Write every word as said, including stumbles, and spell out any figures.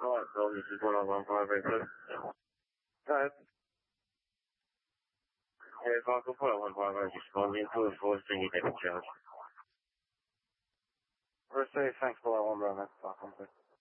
Alright, so this is one oh one five eight two. Go ahead. Yeah, if I could put it one five eight, just call me and two four thingy debit charge. Receive, thanks for that one, brother.